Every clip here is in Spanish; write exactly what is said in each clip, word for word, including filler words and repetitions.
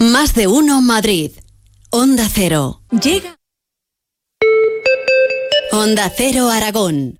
Más de uno Madrid. Onda Cero. Llega. Onda Cero Aragón.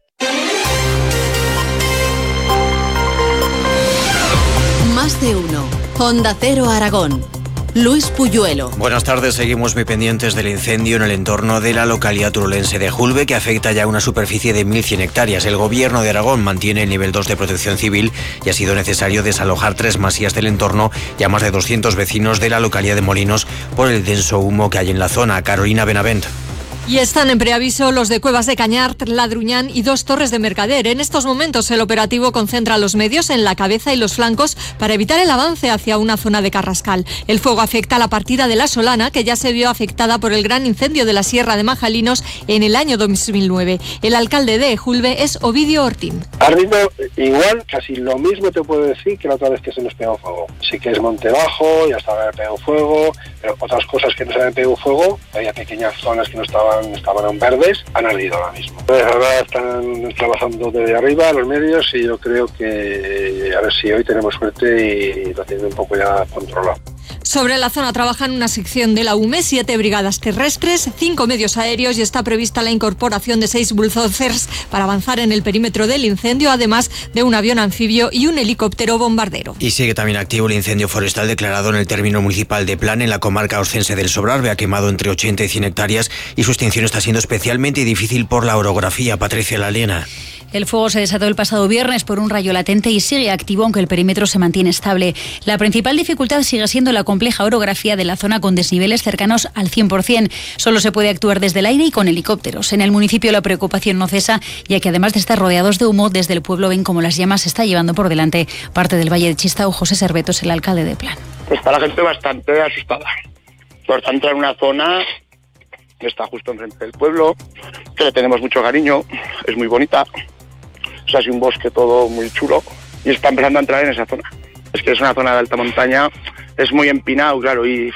Más de uno. Onda Cero Aragón. Luis Puyuelo. Buenas tardes, seguimos muy pendientes del incendio en el entorno de la localidad turolense de Julve, que afecta ya una superficie de mil cien hectáreas. El gobierno de Aragón mantiene el nivel dos de protección civil y ha sido necesario desalojar tres masías del entorno y a más de doscientos vecinos de la localidad de Molinos por el denso humo que hay en la zona. Carolina Benavent. Y están en preaviso los de Cuevas de Cañart, Ladruñán y dos Torres de Mercader. En estos momentos el operativo concentra los medios en la cabeza y los flancos para evitar el avance hacia una zona de Carrascal. El fuego afecta a la partida de La Solana, que ya se vio afectada por el gran incendio de la Sierra de Majalinos en el año dos mil nueve. El alcalde de Julve es Ovidio Ortín. Ha ardido igual, casi lo mismo te puedo decir que la otra vez que se nos pegó fuego. Sí que es monte bajo, ya estaba pegado fuego, pero otras cosas que no se habían pegado fuego, había pequeñas zonas que no estaban estaban aún verdes, han ardido ahora mismo. Pues ahora están trabajando desde arriba los medios y yo creo que a ver si hoy tenemos suerte y lo tienen un poco ya controlado. Sobre la zona trabajan una sección de la U M E, siete brigadas terrestres, cinco medios aéreos y está prevista la incorporación de seis bulldozers para avanzar en el perímetro del incendio, además de un avión anfibio y un helicóptero bombardero. Y sigue también activo el incendio forestal declarado en el término municipal de Plan, en la comarca oscense del Sobrarbe. Ha quemado entre ochenta y cien hectáreas y su extinción está siendo especialmente difícil por la orografía. Patricia Lalena. El fuego se desató el pasado viernes por un rayo latente y sigue activo, aunque el perímetro se mantiene estable. La principal dificultad sigue siendo la compleja orografía de la zona, con desniveles cercanos al cien por ciento. Solo se puede actuar desde el aire y con helicópteros. En el municipio la preocupación no cesa, ya que además de estar rodeados de humo, desde el pueblo ven cómo las llamas se está llevando por delante parte del Valle de Chistau. José Serveto es el alcalde de Plan. Está la gente bastante asustada por tanto en una zona que está justo enfrente del pueblo, que le tenemos mucho cariño, es muy bonita. Es así un bosque todo muy chulo y está empezando a entrar en esa zona. Es que es una zona de alta montaña, es muy empinado, claro, y,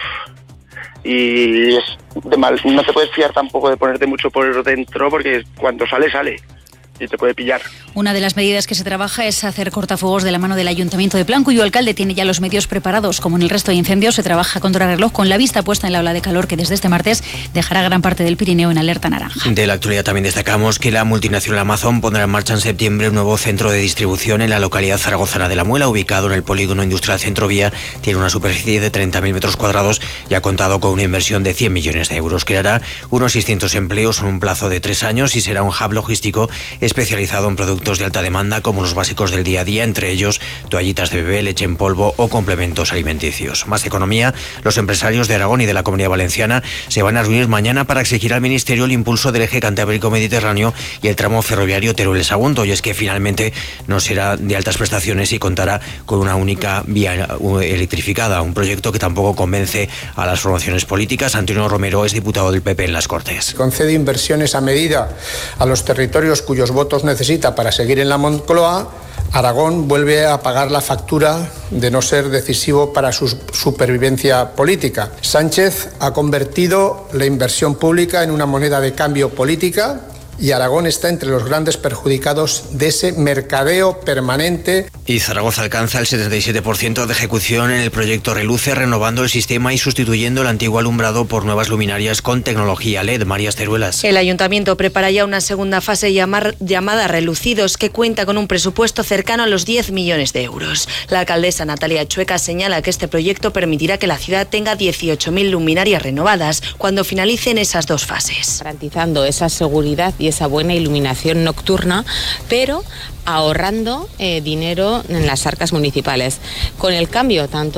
y es de mal, no te puedes fiar tampoco de ponerte mucho por dentro porque cuando sale, sale y te puede pillar. Una de las medidas que se trabaja es hacer cortafuegos de la mano del Ayuntamiento de Plan, cuyo alcalde tiene ya los medios preparados. Como en el resto de incendios, se trabaja contra reloj con la vista puesta en la ola de calor que desde este martes dejará gran parte del Pirineo en alerta naranja. De la actualidad también destacamos que la multinacional Amazon pondrá en marcha en septiembre un nuevo centro de distribución en la localidad zaragozana de La Muela, ubicado en el polígono industrial Centrovía. Tiene una superficie de treinta mil metros cuadrados y ha contado con una inversión de cien millones de euros. Creará unos seiscientos empleos en un plazo de tres años y será un hub logístico especializado en productos de alta demanda como los básicos del día a día, entre ellos toallitas de bebé, leche en polvo o complementos alimenticios. Más economía. Los empresarios de Aragón y de la Comunidad Valenciana se van a reunir mañana para exigir al Ministerio el impulso del eje Cantábrico-Mediterráneo y el tramo ferroviario Teruel-Sagunto. Y es que finalmente no será de altas prestaciones y contará con una única vía electrificada, un proyecto que tampoco convence a las formaciones políticas. Antonio Romero es diputado del P P en las Cortes. Concede inversiones a medida a los territorios cuyos votos necesita para seguir en la Moncloa. Aragón vuelve a pagar la factura de no ser decisivo para su supervivencia política. Sánchez ha convertido la inversión pública en una moneda de cambio política y Aragón está entre los grandes perjudicados de ese mercadeo permanente. Y Zaragoza alcanza el setenta y siete por ciento de ejecución en el proyecto Reluce, renovando el sistema y sustituyendo el antiguo alumbrado por nuevas luminarias con tecnología L E D. Marías Teruelas. El ayuntamiento prepara ya una segunda fase llamar, llamada Relucidos, que cuenta con un presupuesto cercano a los diez millones de euros. La alcaldesa Natalia Chueca señala que este proyecto permitirá que la ciudad tenga dieciocho mil luminarias renovadas cuando finalicen esas dos fases. Garantizando esa seguridad y esa buena iluminación nocturna, pero ahorrando eh, dinero en las arcas municipales. Con el cambio tanto